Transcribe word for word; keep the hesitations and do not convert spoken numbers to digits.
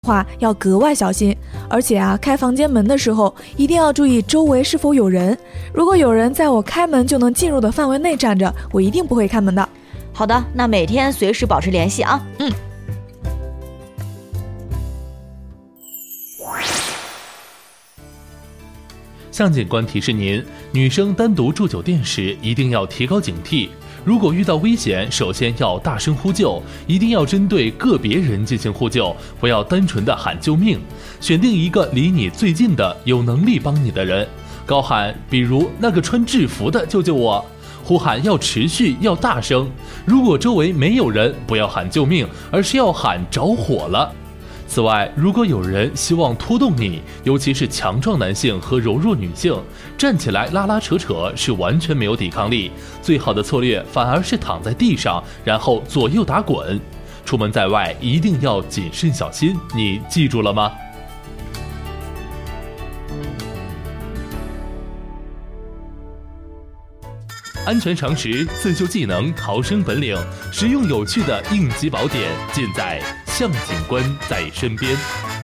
话要格外小心，而且啊，开房间门的时候一定要注意周围是否有人。如果有人在我开门就能进入的范围内站着，我一定不会开门的。 好的，那每天随时保持联系啊。 嗯。 向警官提示您，女生单独住酒店时一定要提高警惕。如果遇到危险，首先要大声呼救，一定要针对个别人进行呼救，不要单纯的喊救命。选定一个离你最近的、有能力帮你的人，高喊，比如那个穿制服的救救我。呼喊要持续，要大声。如果周围没有人，不要喊救命，而是要喊着火了。此外，如果有人希望拖动你，尤其是强壮男性和柔弱女性，站起来拉拉扯扯是完全没有抵抗力。最好的策略反而是躺在地上，然后左右打滚。出门在外一定要谨慎小心，你记住了吗？安全常识、自救技能、逃生本领，实用有趣的应急宝典，尽在向警官在身边。